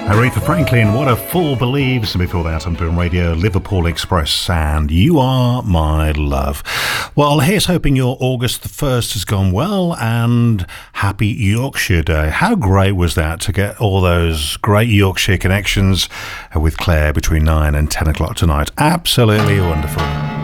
Aretha Franklin, What a Fool Believes, and before that on Boom Radio, Liverpool Express and You Are My Love. Well, here's hoping your August the 1st has gone well, and happy Yorkshire Day. How great was that to get all those great Yorkshire connections with Claire between 9 and 10 o'clock tonight? Absolutely wonderful.